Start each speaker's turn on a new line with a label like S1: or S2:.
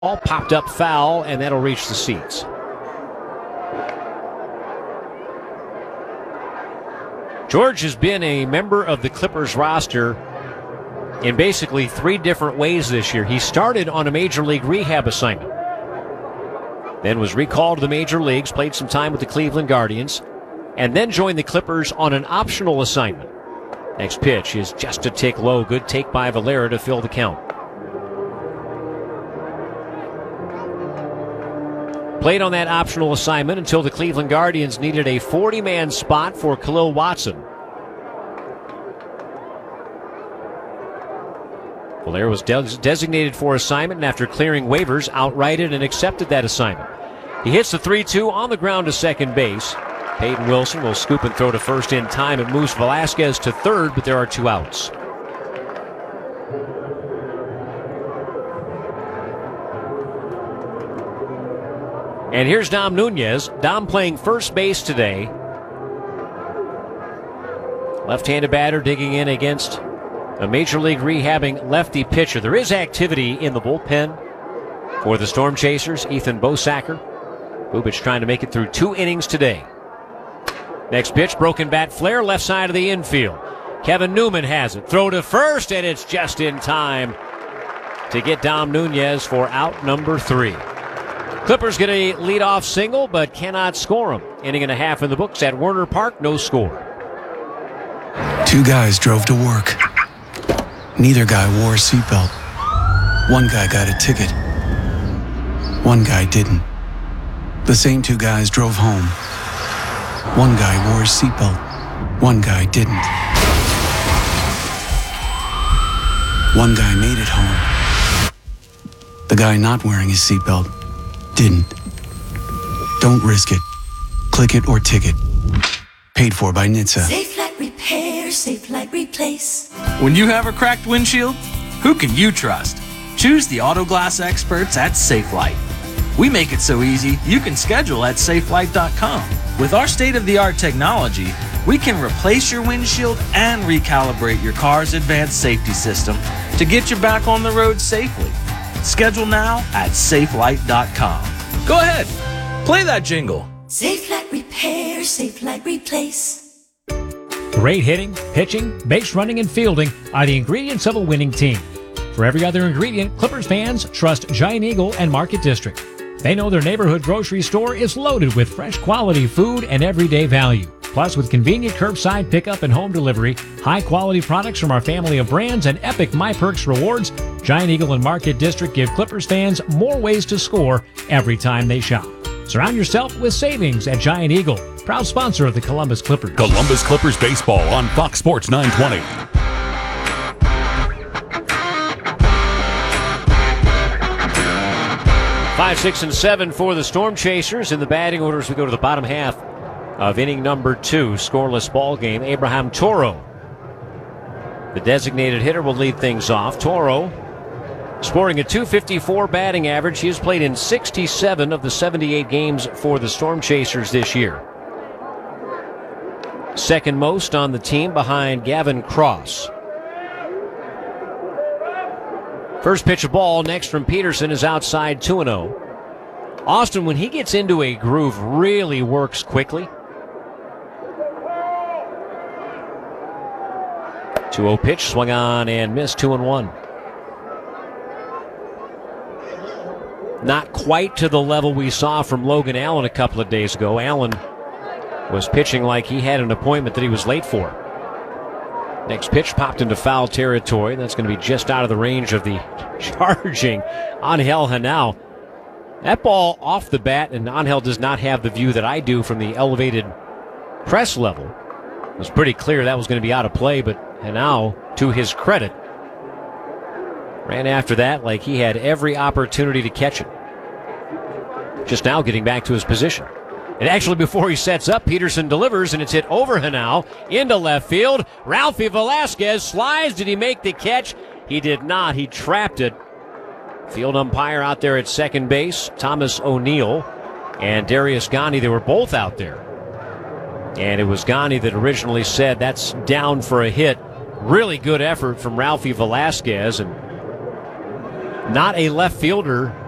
S1: All popped up foul, and that'll reach the seats. George has been a member of the Clippers roster in basically 3 different ways this year. He started on a major league rehab assignment, then was recalled to the major leagues, played some time with the Cleveland Guardians, and then joined the Clippers on an optional assignment. Next pitch is just a tick low. Good take by Valera to fill the count. Played on that optional assignment until the Cleveland Guardians needed a 40-man spot for Khalil Watson. Valera was designated for assignment, and after clearing waivers, outrighted and accepted that assignment. He hits the 3-2 on the ground to second base. Peyton Wilson will scoop and throw to first in time. It moves Velasquez to third, but there are 2 outs. And here's Dom Nunez. Dom playing first base today. Left-handed batter digging in against a major league rehabbing lefty pitcher. There is activity in the bullpen for the Storm Chasers. Ethan Bosacker. Bubic trying to make it through 2 innings today. Next pitch, broken bat flare, left side of the infield. Kevin Newman has it. Throw to first, and it's just in time to get Dom Nunez for out number 3. Clippers get a leadoff single, but cannot score them. Inning and a half in the books at Werner Park, no score.
S2: 2 guys drove to work. Neither guy wore a seatbelt. One guy got a ticket. One guy didn't. The same 2 guys drove home. One guy wore his seatbelt. One guy didn't. One guy made it home. The guy not wearing his seatbelt didn't. Don't risk it. Click it or ticket. Paid for by NHTSA.
S3: Safe Light Repair, Safe Light Replace.
S4: When you have a cracked windshield, who can you trust? Choose the auto glass experts at Safe Light. We make it so easy you can schedule at safelight.com. With our state-of-the-art technology, we can replace your windshield and recalibrate your car's advanced safety system to get you back on the road safely. Schedule now at safelight.com. Go ahead, play that jingle.
S3: Safe Light Repair, Safe Light Replace.
S5: Great hitting, pitching, base running, and fielding are the ingredients of a winning team. For every other ingredient, Clippers fans trust Giant Eagle and Market District. They know their neighborhood grocery store is loaded with fresh quality food and everyday value. Plus, with convenient curbside pickup and home delivery, high-quality products from our family of brands, and epic MyPerks rewards, Giant Eagle and Market District give Clippers fans more ways to score every time they shop. Surround yourself with savings at Giant Eagle, proud sponsor of the Columbus Clippers.
S6: Columbus Clippers baseball on Fox Sports 920.
S1: 5, 6, and 7 for the Storm Chasers. In the batting orders, we go to the bottom half of inning number 2. Scoreless ball game. Abraham Toro, the designated hitter, will lead things off. Toro scoring a .254 batting average. He has played in 67 of the 78 games for the Storm Chasers this year. Second most on the team behind Gavin Cross. First pitch of ball next from Peterson is outside 2-0. Austin, when he gets into a groove, really works quickly. 2-0 pitch, swung on and missed, 2-1. Not quite to the level we saw from Logan Allen a couple of days ago. Allen was pitching like he had an appointment that he was late for. Next pitch popped into foul territory. That's going to be just out of the range of the charging Angel Henao. That ball off the bat, and Angel does not have the view that I do from the elevated press level. It was pretty clear that was going to be out of play, but Henao, to his credit, ran after that like he had every opportunity to catch it. Just now getting back to his position. And actually, before he sets up, Peterson delivers, and it's hit over Henao into left field. Ralphie Velasquez slides. Did he make the catch? He did not. He trapped it. Field umpire out there at second base, Thomas O'Neill, and Darius Gani, they were both out there. And it was Gani that originally said that's down for a hit. Really good effort from Ralphie Velasquez, and not a left fielder